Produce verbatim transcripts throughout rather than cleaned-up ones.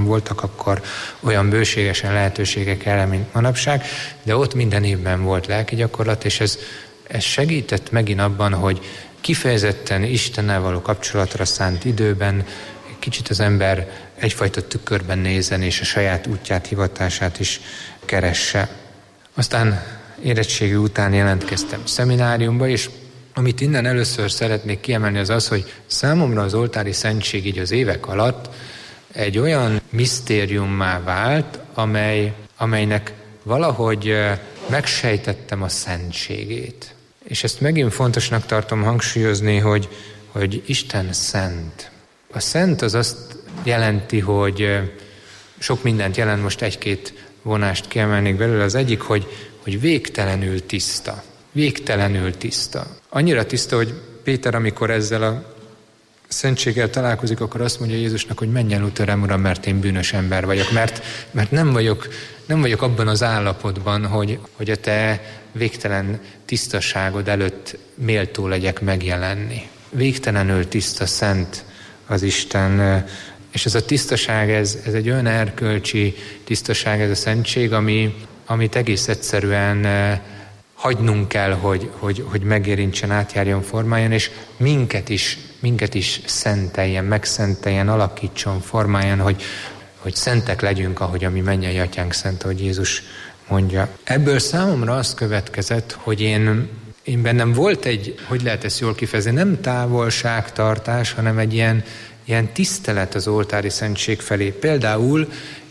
városban voltak, akkor olyan bőségesen lehetőségek erre, mint manapság, de ott minden évben volt lelki gyakorlat, és ez, ez segített megint abban, hogy kifejezetten Istennel való kapcsolatra szánt időben kicsit az ember egyfajta tükörben nézzen, és a saját útját, hivatását is keresse. Aztán érettségi után jelentkeztem szemináriumba, és amit innen először szeretnék kiemelni, az az, hogy számomra az oltári szentség így az évek alatt egy olyan misztériummá vált, amely, amelynek valahogy megsejtettem a szentségét. És ezt megint fontosnak tartom hangsúlyozni, hogy, hogy Isten szent. A szent az azt jelenti, hogy sok mindent jelent, most egy-két vonást kiemelnék belőle. Az egyik, hogy, hogy végtelenül tiszta. Végtelenül tiszta. Annyira tiszta, hogy Péter, amikor ezzel a szentséggel találkozik, akkor azt mondja Jézusnak, hogy menj el tőlem, Uram, mert én bűnös ember vagyok, mert, mert nem vagyok, nem vagyok abban az állapotban, hogy, hogy a te végtelen tisztaságod előtt méltó legyek megjelenni. Végtelenül tiszta, szent az Isten, és ez a tisztaság, ez, ez egy olyan erkölcsi tisztaság, ez a szentség, ami, amit egész egyszerűen hagynunk kell, hogy, hogy, hogy megérintsen, átjárjon, formáljon, és minket is, minket is szenteljen, megszenteljen, alakítson, formáljon, hogy, hogy szentek legyünk, ahogy a mi mennyei atyánk szent, ahogy Jézus mondja. Ebből számomra az következett, hogy én, én bennem volt egy, hogy lehet ezt jól kifejezni, nem távolságtartás, hanem egy ilyen, ilyen tisztelet az oltári szentség felé. Például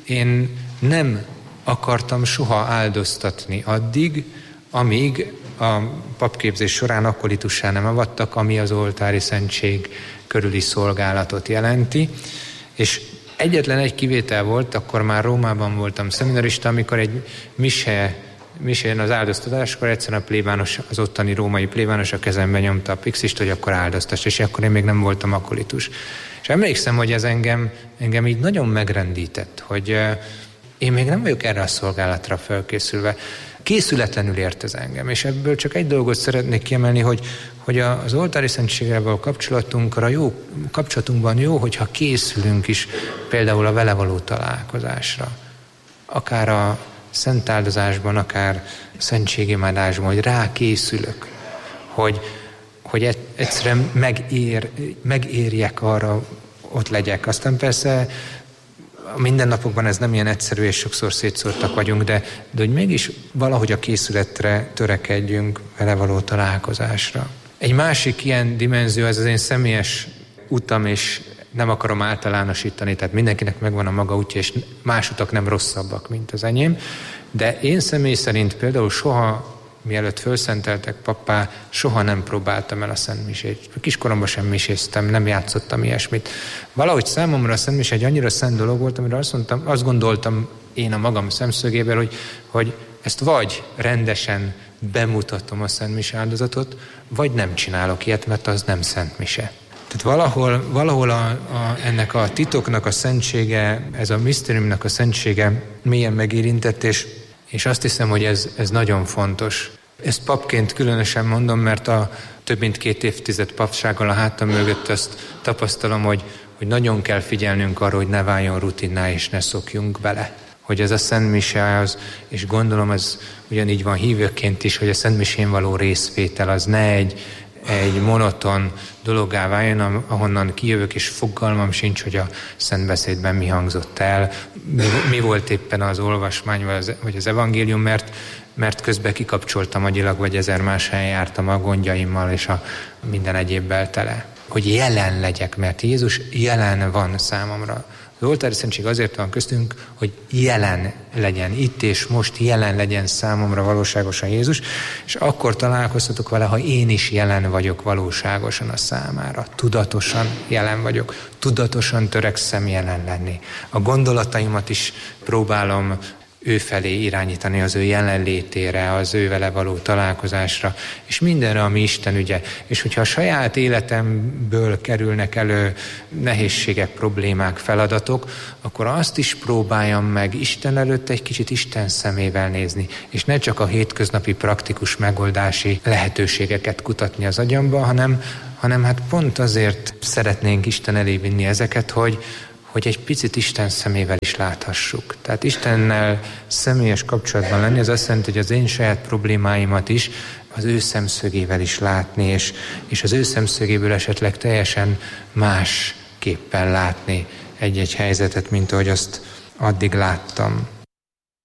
én nem akartam soha áldoztatni addig, amíg a papképzés során akkolitussá nem avattak, ami az oltári szentség körüli szolgálatot jelenti. És egyetlen egy kivétel volt, akkor már Rómában voltam szeminarista, amikor egy mise, misén az áldoztatáskor egyszerűen a plébános, az ottani római plébános a kezembe nyomta a pixist, hogy akkor áldoztass, és akkor én még nem voltam akkolitus. És emlékszem, hogy ez engem, engem így nagyon megrendített, hogy én még nem vagyok erre a szolgálatra felkészülve. Készületlenül ért ez engem, és ebből csak egy dolgot szeretnék kiemelni, hogy, hogy az oltári szentséggel való kapcsolatunkra jó, kapcsolatunkban jó, hogyha készülünk is például a vele való találkozásra. Akár a szent áldozásban, akár szentségimádásban, hogy rákészülök, hogy, hogy egyszerűen megér, megérjek arra, ott legyek. Aztán persze a mindennapokban ez nem ilyen egyszerű, és sokszor szétszórtak vagyunk, de, de hogy mégis valahogy a készületre törekedjünk, vele való találkozásra. Egy másik ilyen dimenzió, ez az én személyes utam, és nem akarom általánosítani, tehát mindenkinek megvan a maga útja, és más utak nem rosszabbak, mint az enyém, de én személy szerint például soha, mielőtt fölszenteltek pappá, soha nem próbáltam el a szentmisét. Kiskoromban sem miséztem, nem játszottam ilyesmit. Valahogy számomra a szentmise egy annyira szent dolog volt, amire azt mondtam, azt gondoltam én a magam szemszögéből, hogy, hogy ezt vagy rendesen bemutatom a szentmise áldozatot, vagy nem csinálok ilyet, mert az nem szentmise. Tehát valahol, valahol a, a, ennek a titoknak a szentsége, ez a misztériumnak a szentsége mélyen megérintett, és És azt hiszem, hogy ez, ez nagyon fontos. Ezt papként különösen mondom, mert a több mint két évtized papsággal a hátam mögött azt tapasztalom, hogy, hogy nagyon kell figyelnünk arra, hogy ne váljon rutinná, és ne szokjunk bele. Hogy ez a szentmise az, és gondolom ez ugyanígy van hívőként is, hogy a szentmisén való részvétel az ne egy, egy monoton dologgá váljon, ahonnan kijövök, és fogalmam sincs, hogy a szentbeszédben mi hangzott el, mi, mi volt éppen az olvasmány, vagy az, vagy az evangélium, mert, mert közben kikapcsoltam agyilag, vagy ezer más helyen jártam a gondjaimmal, és a minden egyébbel tele. Hogy jelen legyek, mert Jézus jelen van számomra. Az oltári szentség azért van köztünk, hogy jelen legyen, itt és most jelen legyen számomra valóságosan Jézus, és akkor találkozhatok vele, ha én is jelen vagyok valóságosan a számára. Tudatosan jelen vagyok, tudatosan törekszem jelen lenni. A gondolataimat is próbálom ő felé irányítani, az ő jelenlétére, az ő vele való találkozásra, és mindenre, ami Isten ügye. És hogyha a saját életemből kerülnek elő nehézségek, problémák, feladatok, akkor azt is próbáljam meg Isten előtt egy kicsit Isten szemével nézni, és ne csak a hétköznapi praktikus megoldási lehetőségeket kutatni az agyamba, hanem, hanem hát pont azért szeretnénk Isten elé vinni ezeket, hogy hogy egy picit Isten szemével is láthassuk. Tehát Istennel személyes kapcsolatban lenni, az azt jelenti, hogy az én saját problémáimat is az ő szemszögével is látni, és, és az ő szemszögéből esetleg teljesen másképpen látni egy-egy helyzetet, mint ahogy azt addig láttam.